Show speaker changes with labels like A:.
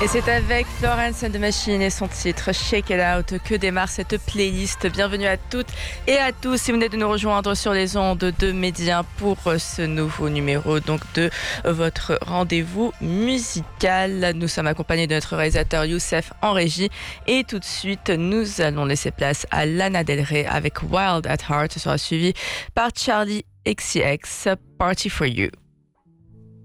A: Et c'est avec Florence and the Machine et son titre Shake It Out que démarre cette playlist. Bienvenue à toutes et à tous si vous venez de nous rejoindre sur les ondes de Média pour ce nouveau numéro donc de votre rendez-vous musical. Nous sommes accompagnés de notre réalisateur Youssef en régie et tout de suite nous allons laisser place à Lana Del Rey avec Wild at Heart. Ce sera suivi par Charlie XCX, Party for You.